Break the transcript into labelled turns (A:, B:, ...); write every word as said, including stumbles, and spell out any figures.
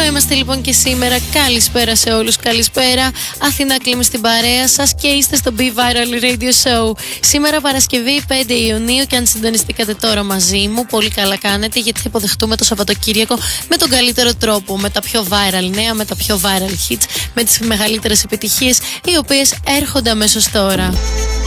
A: είμαστε λοιπόν και σήμερα. Καλησπέρα σε όλους, καλησπέρα. Αθηνά Κλίμη στην παρέα σας και είστε στο Be Viral Radio Show. Σήμερα Παρασκευή πέντε Ιουνίου και αν συντονιστήκατε τώρα μαζί μου, πολύ καλά κάνετε, γιατί θα υποδεχτούμε το Σαββατοκύριακο με τον καλύτερο τρόπο, με τα πιο viral νέα, με τα πιο viral hits, με τις μεγαλύτερες επιτυχίες, οι οποίες έρχονται αμέσως τώρα.